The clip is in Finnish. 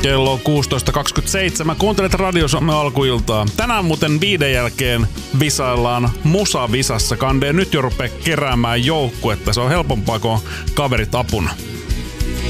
Kello 16.27. Kuuntelet Radio Suomen alkuiltaa. Tänään muuten 5 jälkeen visaillaan Musa-visassa. Kandee nyt jo rupee keräämään joukkuetta. Se on helpompaa, kun kaverit apuna.